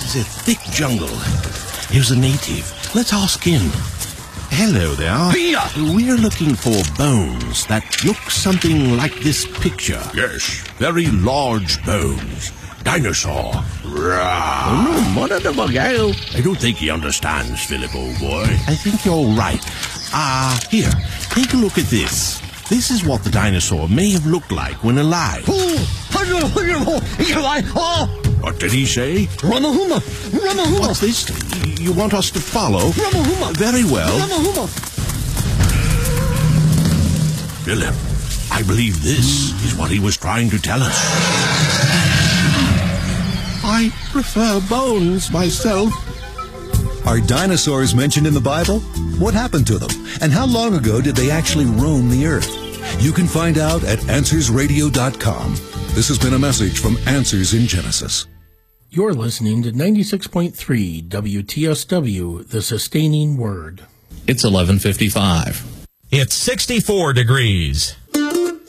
is a thick jungle. Here's a native. Let's ask him. Hello there. Peter! We're looking for bones that look something like this picture. Yes, very large bones. Dinosaur. I don't think he understands, Philip, old boy. I think you're right. Here, take a look at this. This is what the dinosaur may have looked like when alive. What did he say? What's this? You want us to follow? Very well. Philip, I believe this is what he was trying to tell us. I prefer bones myself. Are dinosaurs mentioned in the Bible? What happened to them? And how long ago did they actually roam the earth? You can find out at AnswersRadio.com. This has been a message from Answers in Genesis. You're listening to 96.3 WTSW, The Sustaining Word. It's 11:55. It's 64 degrees.